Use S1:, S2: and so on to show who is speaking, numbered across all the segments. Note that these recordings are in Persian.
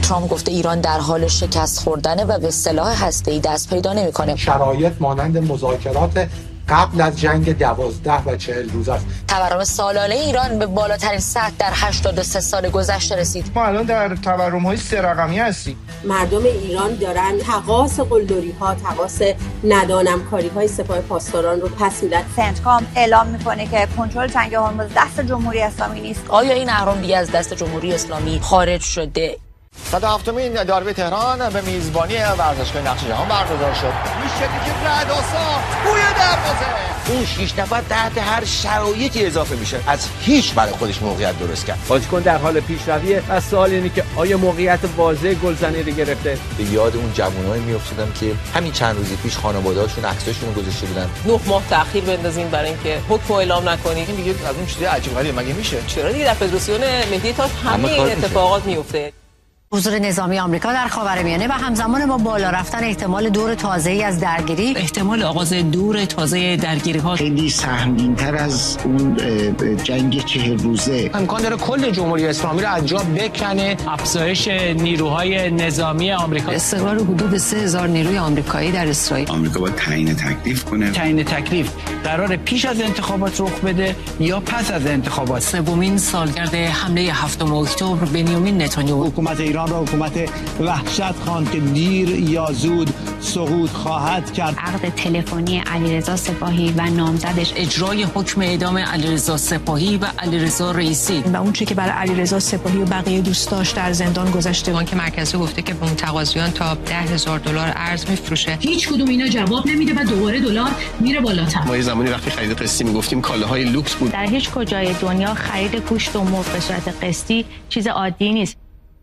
S1: ترامپ گفته ایران در حال شکست خوردنه و به سلاح هسته‌ای دست پیدا نمی‌کنه.
S2: شرایط مانند مذاکرات قبل از جنگ 12 و 40 روز است.
S1: تورم سالانه ایران به بالاترین سطح در 83 سال گذشته رسید.
S3: ما الان در تورم‌های 3 رقمی هستیم.
S4: مردم ایران دارن تقاص قلدری‌ها، تقاص ندانمکاری‌های سپاه پاسداران رو پس میدن.
S5: سنتکام اعلام میکنه که کنترل تنگ هرمز دست جمهوری اسلامی نیست.
S1: آیا این اهرام دیگه از دست جمهوری اسلامی خارج شده؟
S6: 107مین داربی تهران به میزبانی ورزشگاه نقش جهان برگزار شد. میشه که رعد و ساخت توی دروازه.
S7: اون 6 نفر تحت هر شرایطی اضافه میشه. از هیچ برای خودش موقعیت درست کرد.
S8: بازیکن در حال پیشرویه و سوال اینه که آیا موقعیت واضح گلزنی رو گرفته؟
S9: به یاد اون جوانایی میافتادم که همین چند روز پیش خانواده‌هاشون عکساشون رو گذاشته بودن.
S10: 9 ماه تأخیر بندازین برای اینکه حکم اعلام نکنید.
S6: این دیگه از اون چیز عجیب غریبه مگه میشه؟
S10: چرا دیگه در فدراسیون ملی تاج همه این اتفاقات میفته.
S11: حضور نظامی آمریکا در خاورمیانه و همزمان با بالا رفتن احتمال دور تازه‌ای از درگیری،
S12: احتمال آغاز دور تازه درگیری‌ها
S13: خیلی سهمگین‌تر از اون جنگ 40 روزه.
S14: امکان داره کل جمهوری اسلامی رو از جا بکنه.
S15: افزایش نیروهای نظامی آمریکا،
S16: استقرار حدود 3000 نیروی آمریکایی در اسرائیل.
S17: آمریکا باید تعیین تکلیف کنه.
S14: تعیین تکلیف قرار پیش از انتخابات رخ بده یا پس از انتخابات.
S12: سومین سالگرد حمله 7 اکتبر بنیامین نتانیاهو
S18: حکومت ایران را حکومت وحشت خواند که دیر یا زود سقوط خواهد کرد.
S19: عقد تلفنی علیرضا سپاهی و نامزدش،
S12: اجرای حکم اعدام علیرضا سپاهی و علیرضا رئیسی
S20: و اون چه که برای علیرضا سپاهی و بقیه دوستاش در زندان گذشته.
S21: بانک مرکزی گفته که به متقاضیان تا $10,000 ارز میفروشه.
S22: هیچ کدوم اینا جواب نمیده و دوباره دلار میره بالاتر.
S23: ما یه زمانی وقتی خرید قسطی میگفتیم کالاهای لوکس بود.
S19: در هیچ کجای دنیا خرید گوشت و مرغ به صورت قسطی چیز عادی نیست.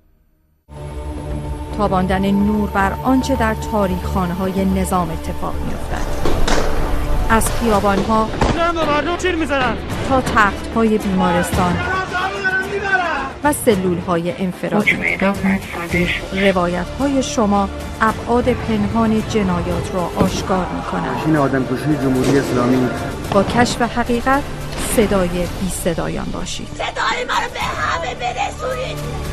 S24: تاباندن نور بر آنچه در تاریخخانه‌های نظام اتفاق می‌افتد. از خیابان‌ها تا تخت‌های بیمارستان و سلول‌های انفرادی، روایت‌های شما ابعاد پنهان جنایات را آشکار می‌کنند.
S25: این آدمکشی جمهوری اسلامی.
S24: با کشف حقیقت صدای بی صدایان باشید.
S26: صدای ما رو به همه برسونید.